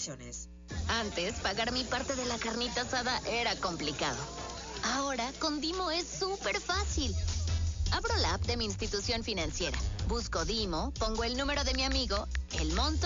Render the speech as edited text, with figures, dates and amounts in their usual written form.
restricciones. Antes, pagar mi parte de la carnita asada era complicado. Ahora, con Dimo es súper fácil. Abro la app de mi institución financiera, busco Dimo, pongo el número de mi amigo, el monto